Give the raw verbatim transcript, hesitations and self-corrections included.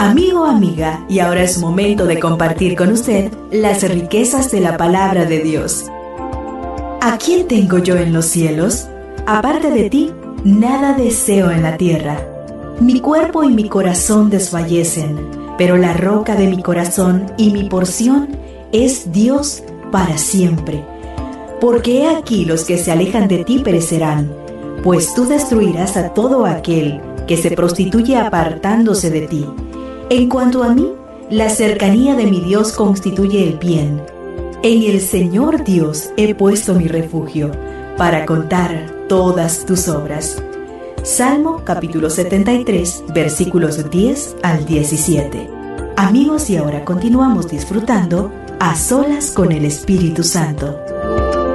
Amigo, amiga, y ahora es momento de compartir con usted las riquezas de la palabra de Dios. ¿A quién tengo yo en los cielos? Aparte de ti, nada deseo en la tierra. Mi cuerpo y mi corazón desfallecen, pero la roca de mi corazón y mi porción es Dios para siempre. Porque he aquí los que se alejan de ti perecerán, pues tú destruirás a todo aquel que se prostituye apartándose de ti. En cuanto a mí, la cercanía de mi Dios constituye el bien. En el Señor Dios he puesto mi refugio, para contar todas tus obras. Salmo capítulo setenta y tres, versículos diez al diecisiete. Amigos, y ahora continuamos disfrutando A Solas con el Espíritu Santo.